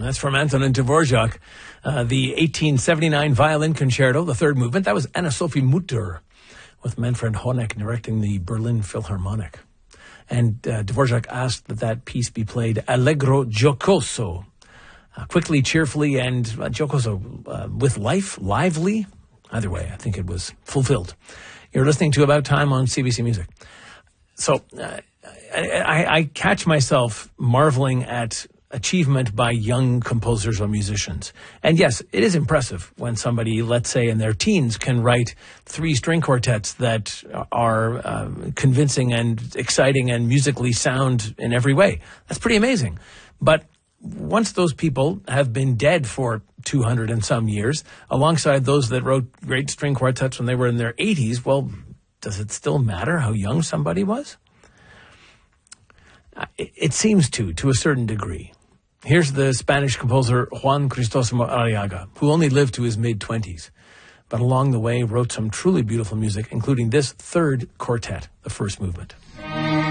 That's from Antonin Dvorak. The 1879 Violin Concerto, the third movement. That was Anna-Sophie Mutter with Manfred Honeck directing the Berlin Philharmonic. And Dvorak asked that piece be played allegro giocoso, quickly, cheerfully, and giocoso, with life, lively. Either way, I think it was fulfilled. You're listening to About Time on CBC Music. So I catch myself marveling at achievement by young composers or musicians. And yes, it is impressive when somebody, let's say in their teens, can write 3 string quartets that are convincing and exciting and musically sound in every way. That's pretty amazing. But once those people have been dead for 200 and some years, alongside those that wrote great string quartets when they were in their 80s, well, does it still matter how young somebody was? It seems to a certain degree. Here's the Spanish composer Juan Cristóstomo Arriaga, who only lived to his mid-20s, but along the way wrote some truly beautiful music, including this third quartet, the first movement.